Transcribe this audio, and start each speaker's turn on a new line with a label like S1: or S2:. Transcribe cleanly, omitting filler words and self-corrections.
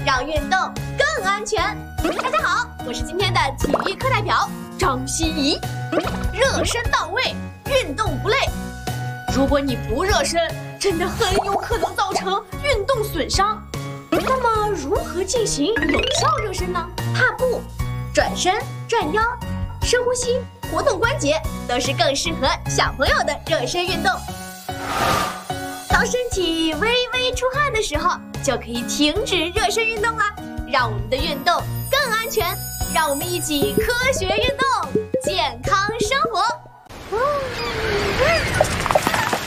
S1: 让运动更安全。大家好，我是今天的体育课代表张希怡。热身到位，运动不累。如果你不热身，真的很有可能造成运动损伤。那么如何进行有效热身呢？踏步、转身、转腰、深呼吸、活动关节，都是更适合小朋友的热身运动。当身体微微出汗的时候，就可以停止热身运动啦，让我们的运动更安全。让我们一起科学运动，健康生活。